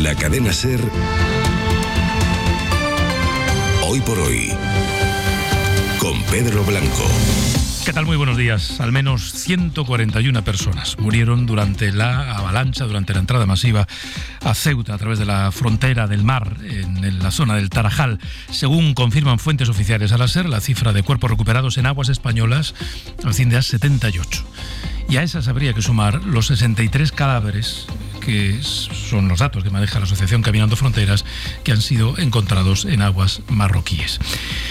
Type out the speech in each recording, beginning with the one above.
la cadena SER, Hoy por Hoy, con Pedro Blanco. ¿Qué tal? Muy buenos días. Al menos 141 personas murieron durante la avalancha, durante la entrada masiva a Ceuta a través de la frontera del mar en la zona del Tarajal. Según confirman fuentes oficiales a la SER, la cifra de cuerpos recuperados en aguas españolas asciende a 78. Y a esas habría que sumar los 63 cadáveres, que son los datos que maneja la Asociación Caminando Fronteras, que han sido encontrados en aguas marroquíes.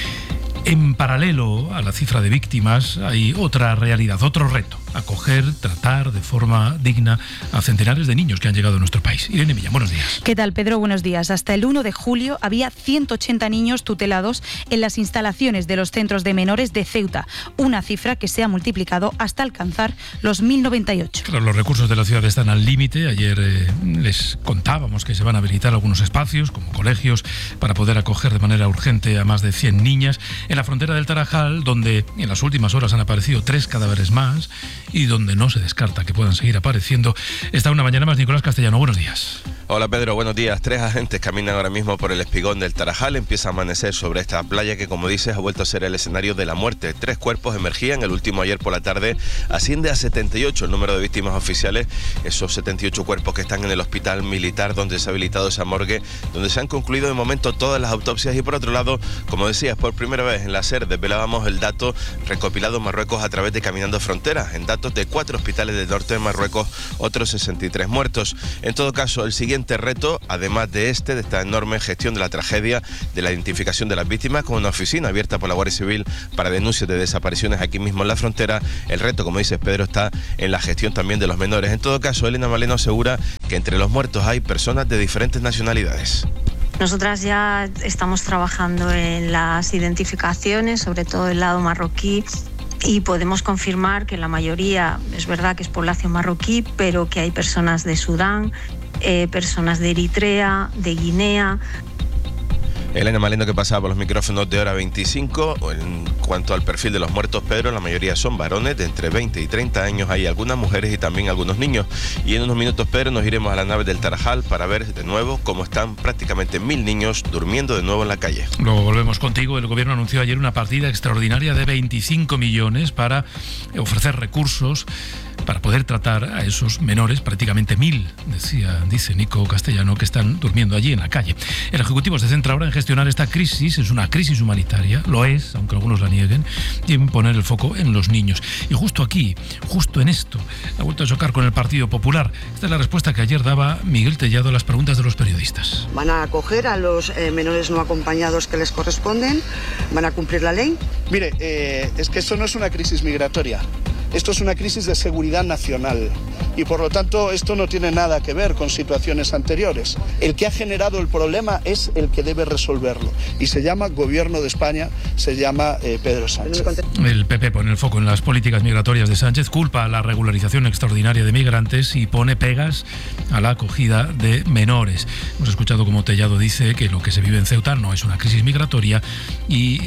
En paralelo a la cifra de víctimas hay otra realidad, otro reto: acoger, tratar de forma digna a centenares de niños que han llegado a nuestro país. Irene Millán, buenos días. ¿Qué tal, Pedro? Buenos días. Hasta el 1 de julio había 180 niños tutelados en las instalaciones de los centros de menores de Ceuta, una cifra que se ha multiplicado hasta alcanzar los 1098. Claro, los recursos de la ciudad están al límite. Ayer les contábamos que se van a habilitar algunos espacios, como colegios, para poder acoger de manera urgente a más de 100 niñas. En la frontera del Tarajal, donde en las últimas horas han aparecido 3 cadáveres más y donde no se descarta que puedan seguir apareciendo, está una mañana más Nicolás Castellano. Buenos días. Hola Pedro, buenos días. 3 agentes caminan ahora mismo por el espigón del Tarajal. Empieza a amanecer sobre esta playa que, como dices, ha vuelto a ser el escenario de la muerte. 3 cuerpos emergían, el último ayer por la tarde. Asciende a 78 el número de víctimas oficiales. Esos 78 cuerpos que están en el hospital militar donde se ha habilitado esa morgue, donde se han concluido de momento todas las autopsias. Y por otro lado, como decías, por primera vez en la SER desvelábamos el dato recopilado en Marruecos a través de Caminando Fronteras. En datos de 4 hospitales del norte de Marruecos, otros 63 muertos. En todo caso, el siguiente reto, además de esta enorme gestión de la tragedia, de la identificación de las víctimas, con una oficina abierta por la Guardia Civil para denuncias de desapariciones aquí mismo en la frontera. El reto, como dices Pedro, está en la gestión también de los menores. En todo caso, Elena Maleno asegura que entre los muertos hay personas de diferentes nacionalidades. Nosotras ya estamos trabajando en las identificaciones, sobre todo el lado marroquí, y podemos confirmar que la mayoría, es verdad que es población marroquí, pero que hay personas de Sudán, personas de Eritrea, de Guinea. Elena Maleno, que pasaba por los micrófonos de Hora 25. En cuanto al perfil de los muertos, Pedro, la mayoría son varones de entre 20 y 30 años. Hay algunas mujeres y también algunos niños. Y en unos minutos, Pedro, nos iremos a la nave del Tarajal para ver de nuevo cómo están prácticamente 1000 niños durmiendo de nuevo en la calle. Luego volvemos contigo. El gobierno anunció ayer una partida extraordinaria de 25 millones para ofrecer recursos para poder tratar a esos menores, prácticamente 1000, dice Nico Castellano, que están durmiendo allí en la calle. El Ejecutivo se centra ahora en gestionar esta crisis. Es una crisis humanitaria, lo es, aunque algunos la nieguen, y en poner el foco en los niños. Y justo aquí, justo en esto, ha vuelto a chocar con el Partido Popular. Esta es la respuesta que ayer daba Miguel Tellado a las preguntas de los periodistas. ¿Van a acoger a los menores no acompañados que les corresponden? ¿Van a cumplir la ley? Mire, es que esto no es una crisis migratoria. Esto es una crisis de seguridad nacional y por lo tanto esto no tiene nada que ver con situaciones anteriores. El que ha generado el problema es el que debe resolverlo y se llama Gobierno de España, se llama Pedro Sánchez. El PP pone el foco en las políticas migratorias de Sánchez, culpa a la regularización extraordinaria de migrantes y pone pegas a la acogida de menores. Hemos escuchado como Tellado dice que lo que se vive en Ceuta no es una crisis migratoria y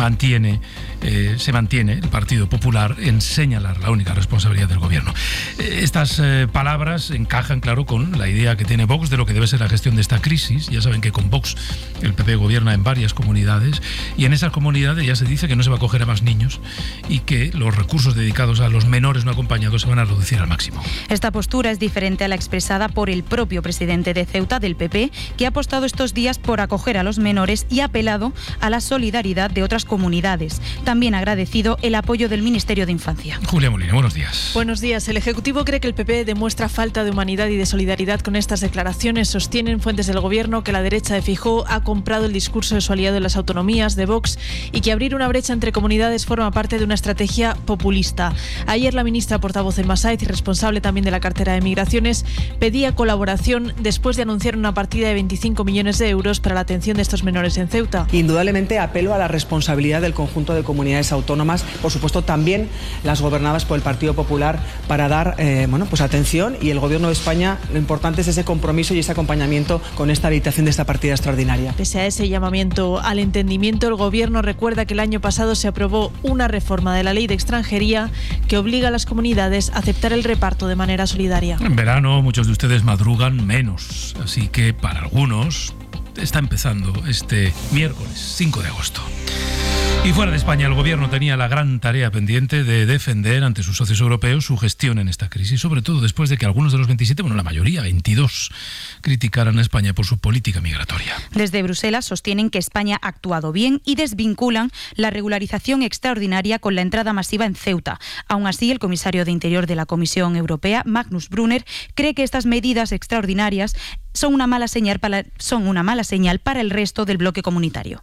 se mantiene el Partido Popular en señalar la única responsabilidad del gobierno. Estas palabras encajan, claro, con la idea que tiene Vox de lo que debe ser la gestión de esta crisis. Ya saben que con Vox el PP gobierna en varias comunidades y en esas comunidades ya se dice que no se va a acoger a más niños y que los recursos dedicados a los menores no acompañados se van a reducir al máximo. Esta postura es diferente a la expresada por el propio presidente de Ceuta, del PP, que ha apostado estos días por acoger a los menores y ha apelado a la solidaridad de otras comunidades. También ha agradecido el apoyo del Ministerio de Infancia. Julia Molina, buenos días. Buenos días. El Ejecutivo cree que el PP demuestra falta de humanidad y de solidaridad con estas declaraciones. Sostienen fuentes del Gobierno que la derecha de Feijóo ha comprado el discurso de su aliado en las autonomías, de Vox, y que abrir una brecha entre comunidades forma parte de una estrategia populista. Ayer la ministra portavoz en Massaid y responsable también de la cartera de Migraciones pedía colaboración después de anunciar una partida de 25 millones de euros para la atención de estos menores en Ceuta. Indudablemente apelo a la responsabilidad del conjunto de comunidades autónomas, por supuesto también las gobernadas por el Partido Popular, para dar pues atención, y el Gobierno de España, lo importante es ese compromiso y ese acompañamiento con esta habilitación de esta partida extraordinaria. Pese a ese llamamiento al entendimiento, el Gobierno recuerda que el año pasado se aprobó una reforma de la Ley de Extranjería que obliga a las comunidades a aceptar el reparto de manera solidaria. En verano muchos de ustedes madrugan menos, así que para algunos está empezando este miércoles 5 de agosto. Y fuera de España, el Gobierno tenía la gran tarea pendiente de defender ante sus socios europeos su gestión en esta crisis, sobre todo después de que algunos de los 27, la mayoría, 22, criticaran a España por su política migratoria. Desde Bruselas sostienen que España ha actuado bien y desvinculan la regularización extraordinaria con la entrada masiva en Ceuta. Aún así, el comisario de Interior de la Comisión Europea, Magnus Brunner, cree que estas medidas extraordinarias son una mala señal para el resto del bloque comunitario.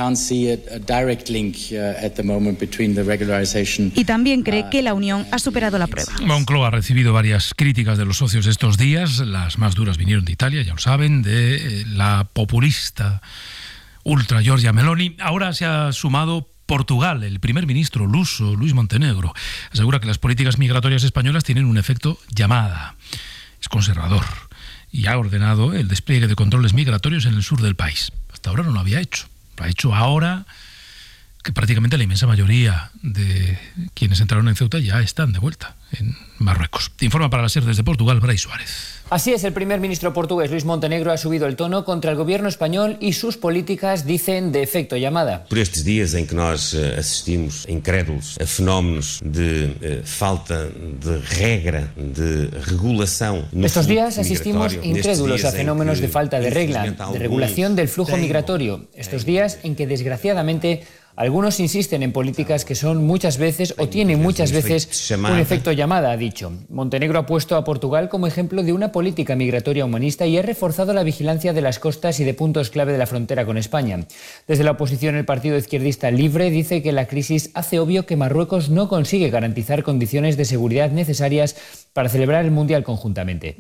Y también cree que la Unión ha superado la prueba. Moncloa ha recibido varias críticas de los socios estos días. Las más duras vinieron de Italia, ya lo saben, de la populista ultra Giorgia Meloni. Ahora se ha sumado Portugal. El primer ministro luso, Luis Montenegro, asegura que las políticas migratorias españolas tienen un efecto llamada. Es conservador y ha ordenado el despliegue de controles migratorios en el sur del país. Hasta ahora no lo había hecho. Lo ha hecho ahora que prácticamente la inmensa mayoría de quienes entraron en Ceuta ya están de vuelta en Marruecos. Informa para la SER desde Portugal, Brais Suárez. Así es, el primer ministro portugués Luis Montenegro ha subido el tono contra el gobierno español y sus políticas, dicen, de efecto llamada. Por estes días en que nós asistimos incrédulos a fenómenos de falta de regra, de regulación. Estos días asistimos incrédulos a fenómenos de falta de regla, de regulación del flujo migratorio. Estos días en que, desgraciadamente, algunos insisten en políticas que son muchas veces o tienen muchas veces un efecto llamada, ha dicho. Montenegro ha puesto a Portugal como ejemplo de una política migratoria humanista y ha reforzado la vigilancia de las costas y de puntos clave de la frontera con España. Desde la oposición, el partido izquierdista Livre dice que la crisis hace obvio que Marruecos no consigue garantizar condiciones de seguridad necesarias para celebrar el Mundial conjuntamente.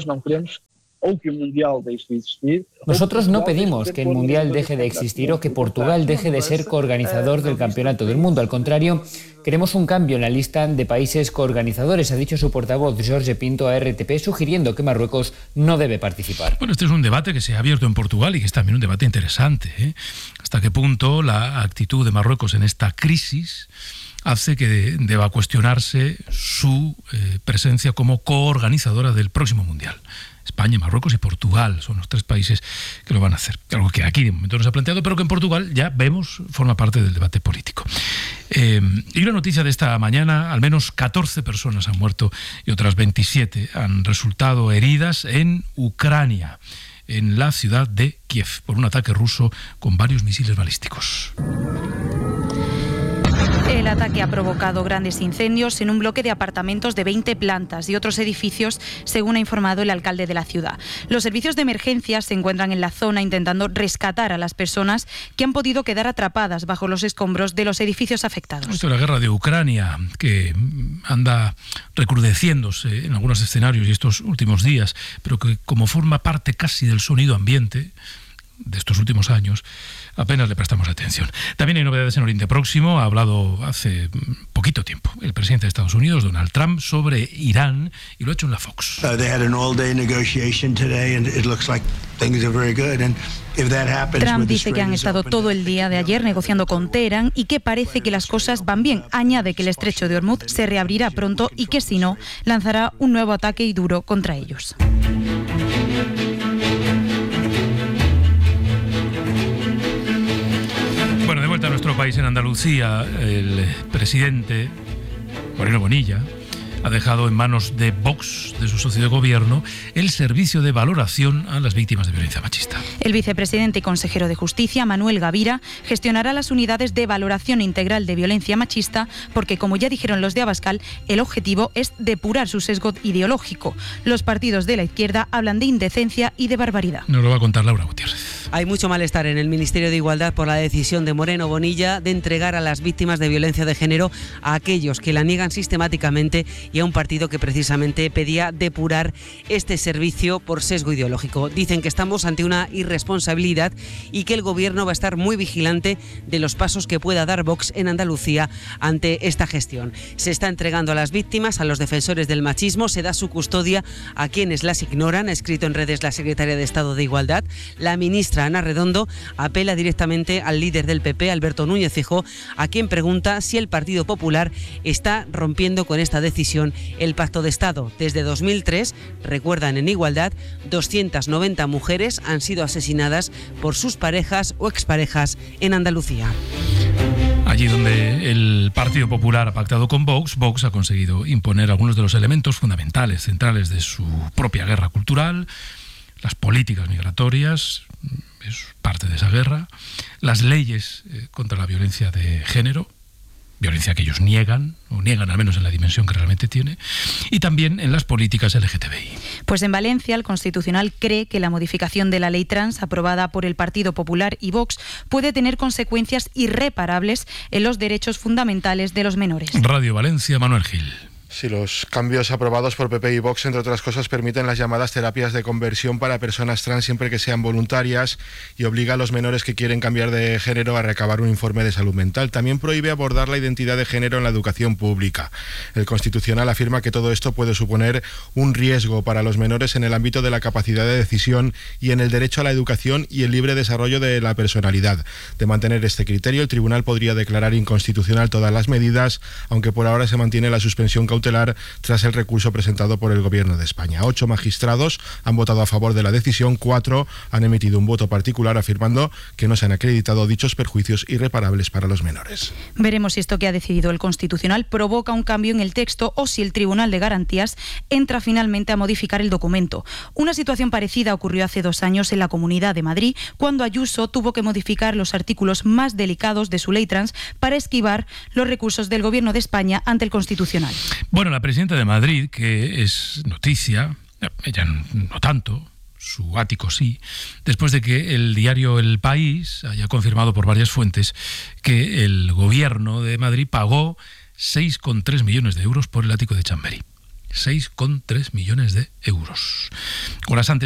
Nosotros no pedimos que el Mundial deje de existir o que Portugal deje de ser coorganizador del Campeonato del Mundo. Al contrario, queremos un cambio en la lista de países coorganizadores, ha dicho su portavoz Jorge Pinto a RTP, sugiriendo que Marruecos no debe participar. Bueno, este es un debate que se ha abierto en Portugal y que es también un debate interesante, ¿eh? Hasta qué punto la actitud de Marruecos en esta crisis hace que deba cuestionarse su presencia como coorganizadora del próximo Mundial. España, Marruecos y Portugal son los tres países que lo van a hacer. Algo que aquí de momento no se ha planteado, pero que en Portugal ya vemos forma parte del debate político. Y una noticia de esta mañana: al menos 14 personas han muerto y otras 27 han resultado heridas en Ucrania, en la ciudad de Kiev, por un ataque ruso con varios misiles balísticos. El ataque ha provocado grandes incendios en un bloque de apartamentos de 20 plantas y otros edificios, según ha informado el alcalde de la ciudad. Los servicios de emergencia se encuentran en la zona intentando rescatar a las personas que han podido quedar atrapadas bajo los escombros de los edificios afectados. Esto es la guerra de Ucrania, que anda recrudeciéndose en algunos escenarios y estos últimos días, pero que, como forma parte casi del sonido ambiente de estos últimos años, apenas le prestamos atención. También hay novedades en Oriente Próximo. Ha hablado hace poquito tiempo el presidente de Estados Unidos, Donald Trump, sobre Irán, y lo ha hecho en la Fox. Trump dice que han estado todo el día de ayer negociando con Teherán y que parece que las cosas van bien. Añade que el estrecho de Hormuz se reabrirá pronto y que, si no, lanzará un nuevo ataque y duro contra ellos. Bueno, de vuelta a nuestro país, en Andalucía, el presidente Moreno Bonilla ha dejado en manos de Vox, de su socio de gobierno, el servicio de valoración a las víctimas de violencia machista. El vicepresidente y consejero de Justicia, Manuel Gavira, gestionará las unidades de valoración integral de violencia machista porque, como ya dijeron los de Abascal, el objetivo es depurar su sesgo ideológico. Los partidos de la izquierda hablan de indecencia y de barbaridad. Nos lo va a contar Laura Gutiérrez. Hay mucho malestar en el Ministerio de Igualdad por la decisión de Moreno Bonilla de entregar a las víctimas de violencia de género a aquellos que la niegan sistemáticamente y a un partido que precisamente pedía depurar este servicio por sesgo ideológico. Dicen que estamos ante una irresponsabilidad y que el Gobierno va a estar muy vigilante de los pasos que pueda dar Vox en Andalucía ante esta gestión. Se está entregando a las víctimas, a los defensores del machismo, se da su custodia a quienes las ignoran, ha escrito en redes la secretaria de Estado de Igualdad. La ministra Ana Redondo apela directamente al líder del PP, Alberto Núñez Feijóo, a quien pregunta si el Partido Popular está rompiendo con esta decisión el Pacto de Estado. Desde 2003, recuerdan en Igualdad, 290 mujeres han sido asesinadas por sus parejas o exparejas en Andalucía. Allí donde el Partido Popular ha pactado con Vox, Vox ha conseguido imponer algunos de los elementos fundamentales, centrales de su propia guerra cultural, las políticas migratorias, es parte de esa guerra, las leyes contra la violencia de género, violencia que ellos niegan, o niegan al menos en la dimensión que realmente tiene, y también en las políticas LGTBI. Pues en Valencia el Constitucional cree que la modificación de la ley trans aprobada por el Partido Popular y Vox puede tener consecuencias irreparables en los derechos fundamentales de los menores. Radio Valencia, Manuel Gil. Sí, los cambios aprobados por PP y Vox, entre otras cosas, permiten las llamadas terapias de conversión para personas trans siempre que sean voluntarias y obliga a los menores que quieren cambiar de género a recabar un informe de salud mental. También prohíbe abordar la identidad de género en la educación pública. El Constitucional afirma que todo esto puede suponer un riesgo para los menores en el ámbito de la capacidad de decisión y en el derecho a la educación y el libre desarrollo de la personalidad. De mantener este criterio, el Tribunal podría declarar inconstitucional todas las medidas, aunque por ahora se mantiene la suspensión cautelar tras el recurso presentado por el Gobierno de España. 8 magistrados han votado a favor de la decisión, 4 han emitido un voto particular afirmando que no se han acreditado dichos perjuicios irreparables para los menores. Veremos si esto que ha decidido el Constitucional provoca un cambio en el texto o si el Tribunal de Garantías entra finalmente a modificar el documento. Una situación parecida ocurrió hace 2 años en la Comunidad de Madrid, cuando Ayuso tuvo que modificar los artículos más delicados de su ley trans para esquivar los recursos del Gobierno de España ante el Constitucional. Bueno, la presidenta de Madrid, que es noticia, ella no tanto, su ático sí, después de que el diario El País haya confirmado por varias fuentes que el Gobierno de Madrid pagó 6,3 millones de euros por el ático de Chamberí. 6,3 millones de euros. Horas antes